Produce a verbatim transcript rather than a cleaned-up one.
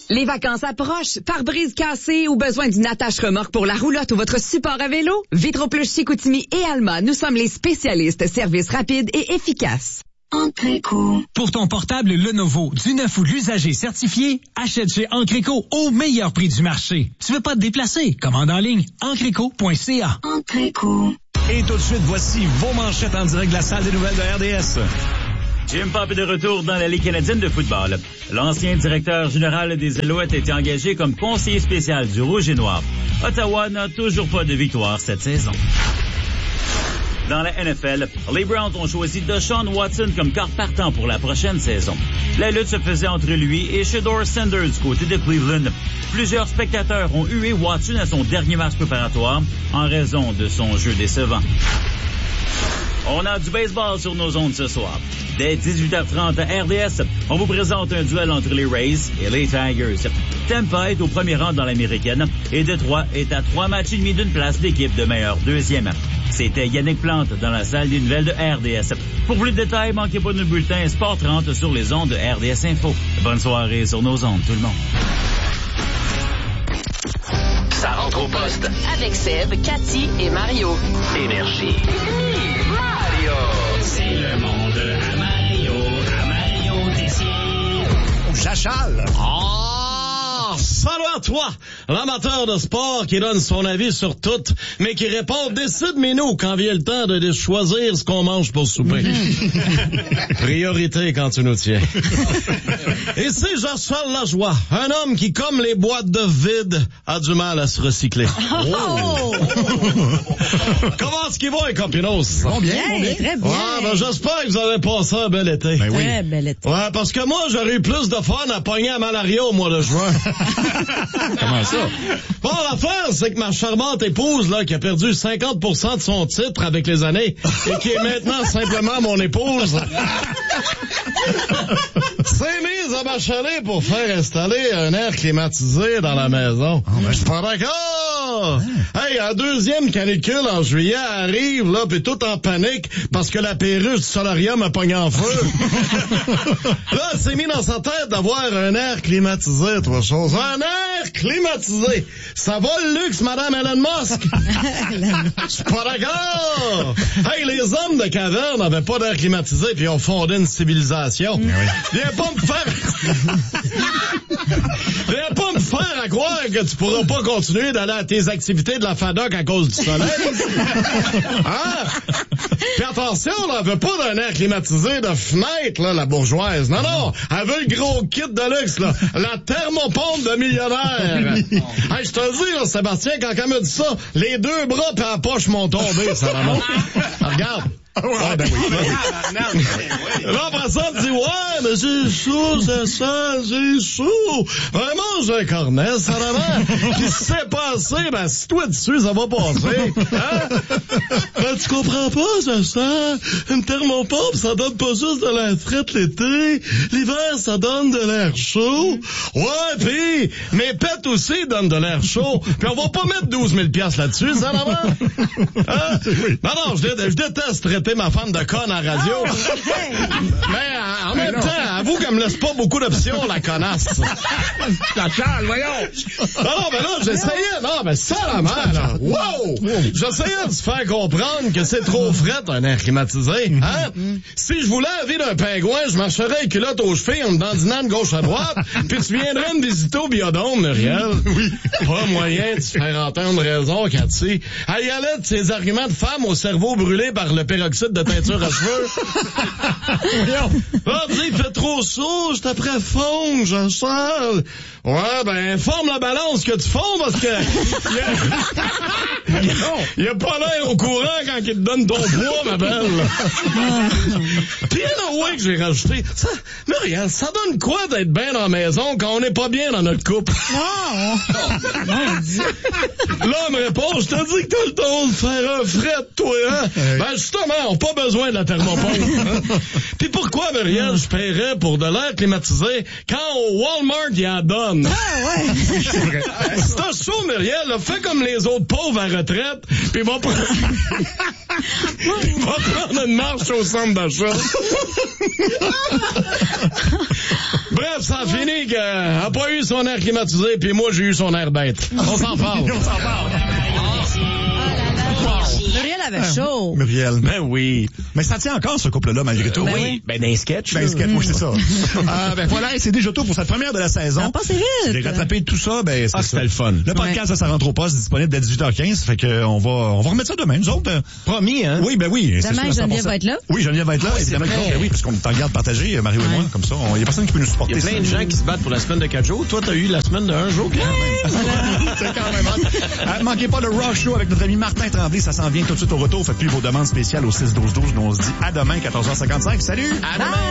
Les vacances approchent. Pare-brise cassé ou besoin d'une attache remorque pour la roulotte ou votre support à vélo? Vitroplush Chicoutimi et Alma, nous sommes les spécialistes services rapides et efficaces. Encreco. Pour ton portable Lenovo, du neuf ou de l'usager certifié, achète chez Encreco au meilleur prix du marché. Tu veux pas te déplacer? Commande en ligne. Encreco point c a. Encreco. Et tout de suite, voici vos manchettes en direct de la salle des nouvelles de R D S. Jim Pop est de retour dans la Ligue canadienne de football. L'ancien directeur général des Alouettes a été engagé comme conseiller spécial du Rouge et Noir. Ottawa n'a toujours pas de victoire cette saison. Dans la N F L, les Browns ont choisi Deshaun Watson comme quart partant pour la prochaine saison. La lutte se faisait entre lui et Shedeur Sanders du côté de Cleveland. Plusieurs spectateurs ont hué Watson à son dernier match préparatoire en raison de son jeu décevant. On a du baseball sur nos ondes ce soir. Dès dix-huit heures trente à R D S, on vous présente un duel entre les Rays et les Tigers. Tampa est au premier rang dans l'américaine et Détroit est à trois matchs et demi d'une place d'équipe de meilleur deuxième. C'était Yannick Plante dans la salle des nouvelles de R D S. Pour plus de détails, manquez pas notre bulletin Sport trente sur les ondes de R D S Info. Bonne soirée sur nos ondes, tout le monde. Ça rentre au poste. Avec Seb, Cathy et Mario. Énergie. Mario. C'est le monde à Mario. À Mario Tessier. Chachal. Ah! Salut à toi, l'amateur de sport qui donne son avis sur tout, mais qui répond « Décide-nous quand vient le temps de choisir ce qu'on mange pour souper. » Priorité quand tu nous tiens. Et c'est Jean-Charles Lajoie, un homme qui, comme les boîtes de vide, a du mal à se recycler. Oh! Comment est-ce qu'ils vont, les copinos? Bon, bien, bon, bien. Très bien. Ouais, ben, j'espère que vous avez passé un bel été. Ben oui. Très bel été. Ouais, parce que moi, j'aurais eu plus de fun à pogner à malaria au mois de juin. Comment ça? Bon, l'affaire, c'est que ma charmante épouse, là, qui a perdu cinquante pour cent de son titre avec les années et qui est maintenant simplement mon épouse, s'est mise à m'achaler pour faire installer un air climatisé dans la maison. Oh, ben, je suis pas d'accord! Hey, la deuxième canicule en juillet arrive, là, pis tout en panique parce que la perruche du solarium a pogné en feu. Là, elle s'est mis dans sa tête d'avoir un air climatisé, trois choses. Un air climatisé! Ça va le luxe, Madame Elon Musk! Je suis pas d'accord! Hey, les hommes de caverne n'avaient pas d'air climatisé puis ils ont fondé une civilisation. Oui. Viens pas me faire... Viens pas me faire à croire que tu pourras pas continuer d'aller à tes activités de la FADOC à cause du soleil. Hein? Puis attention, là, elle veut pas d'un air climatisé de fenêtre, là, la bourgeoise. Non, non, elle veut le gros kit de luxe, là. La thermopompe de millionnaire. Hey, je te le dis, là, Sébastien, quand elle me dit ça, les deux bras pis la poche m'ont tombé, ça va. Regarde. Ouais, ben oui. Là, après ça, tu dis, ouais, mais j'ai chaud, c'est ça, j'ai chaud. Vraiment, j'ai un cornet, ça va. Puis si c'est passé, ben, si toi dessus, ça va passer. Hein? Ben, tu comprends pas, c'est ça. Une thermopompe, ça donne pas juste de l'air frais l'été. L'hiver, ça donne de l'air chaud. Ouais, pis mes pets aussi donnent de l'air chaud. Puis on va pas mettre douze mille piastres là-dessus, ça va. Hein? Non, non, je, je déteste traiter ma femme de conne en radio. Oh, mais en même non. temps, avoue qu'elle me laisse pas beaucoup d'options, la connasse. La chale, voyons. Non, non, mais là, j'essayais, non, mais ça, la mère, là. Wow! J'essayais de se faire comprendre que c'est trop frais, un air climatisé. Hein? Si je voulais la vie d'un pingouin, je marcherais les culottes aux chevilles en me dandinant de gauche à droite, puis tu viendrais me visiter au biodôme, Muriel. Oui. Pas moyen de se faire entendre raison, Cathy. Elle y allait de ses arguments de femme au cerveau brûlé par le peroxyde de teinture à cheveux. Là, tu dis, il fait trop chaud, je t'apprends fondre, Jean-Charles. Ouais, ben, forme la balance que tu fonds parce que il y a, a pas l'air au courant quand il te donne ton poids, ma belle. Puis il y en a que j'ai rajouté. Ça, Muriel, ça donne quoi d'être bien dans la maison quand on n'est pas bien dans notre couple? Non! Là, me répond, je te dis que t'as le temps de faire un fret, toi, hein? Ben, justement, on n'a pas besoin de la thermopompe. Hein? Puis pourquoi, Muriel, je paierais pour de l'air climatisé quand au Walmart, il y en donne? Ah, ouais! Si t'as chaud, Muriel, là, fais comme les autres pauvres à retraite, puis va prendre... va prendre une marche au centre d'achat. Bref, ça a fini qu'elle n'a pas eu son air climatisé, puis moi, j'ai eu son air bête. On s'en parle. On s'en parle. Muriel avait chaud. Muriel. Ben oui. Mais ça tient encore, ce couple-là, malgré tout. Ben oui. Ben, dans les sketchs. Ben, sketch, oui, c'est ça. euh, ben, voilà, et c'est déjà tout pour cette première de la saison. Ça a passé vite. J'ai rattrapé tout ça, ben, c'est Ah, ça. c'était le fun. Le podcast de Ça rentre au poste est disponible dès dix-huit heures quinze, fait que on va, on va remettre ça demain, nous autres. Promis, hein? Oui, ben oui. c'est Demain, sûr, à cent pour cent. Geneviève va être là. Oui, Geneviève va être là, Ah, évidemment. c'est vrai. Ben oui, parce qu'on est en garde partagée, Mario et moi, comme ça. Il y a personne qui peut nous supporter. Il y a plein de gens qui se battent pour la semaine de quatre jours. Toi, t'as eu la semaine de un jour, quand même. C'est quand même hot. Euh, manquez pas le Rock Show avec notre ami Martin Tremblay. Ça s'en vient tout de suite au retour. Faites plus vos demandes spéciales au six douze douze. Nous, on se dit à demain, quatorze heures cinquante-cinq. Salut! À demain!